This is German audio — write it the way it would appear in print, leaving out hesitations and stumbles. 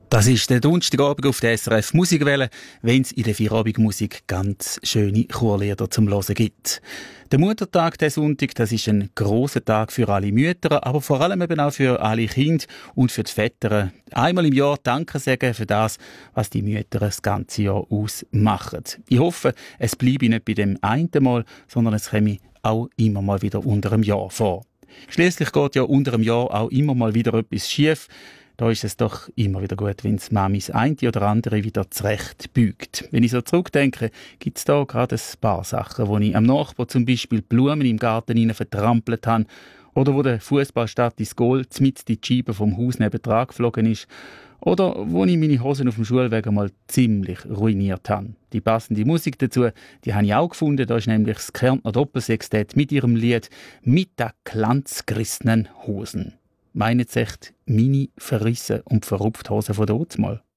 Das ist der Donnerstagabend auf der SRF Musikwelle, wenn es in der Feierabendmusik ganz schöne Chorlieder zum Hören gibt. Der Muttertag, der Sonntag, das ist ein grosser Tag für alle Mütter, aber vor allem eben auch für alle Kinder und für die Väter. Einmal im Jahr Danke sagen für das, was die Mütter das ganze Jahr ausmachen. Ich hoffe, es bleibe nicht bei dem einen Mal, sondern es komme auch immer mal wieder unter dem Jahr vor. Schließlich geht ja unter dem Jahr auch immer mal wieder etwas schief. Da ist es doch immer wieder gut, wenn das Mami das eine oder andere wieder zurecht bügt. Wenn ich so zurückdenke, gibt es da gerade ein paar Sachen, wo ich am Nachbar zum Beispiel Blumen im Garten vertrampelt habe oder wo der Fußballstadt ins Goal mitten in die Scheibe vom Haus nebendran geflogen ist oder wo ich meine Hosen auf dem Schulweg einmal ziemlich ruiniert habe. Die passende Musik dazu, die habe ich auch gefunden. Da ist nämlich das Kärntner Doppelsextett mit ihrem Lied «Mit der glanzgerissenen Hosen». Meinen Sie echt meine verrissen und verrupfte Hosen von dort mal?